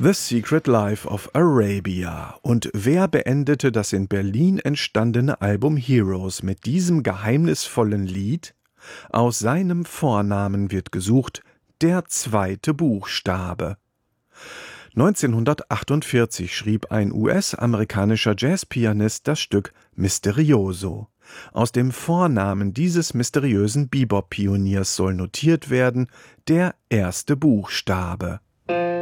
The Secret Life of Arabia. Und wer beendete das in Berlin entstandene Album Heroes mit diesem geheimnisvollen Lied? Aus seinem Vornamen wird gesucht der zweite Buchstabe. 1948 schrieb ein US-amerikanischer Jazzpianist das Stück Misterioso. Aus dem Vornamen dieses mysteriösen Bebop-Pioniers soll notiert werden der erste Buchstabe.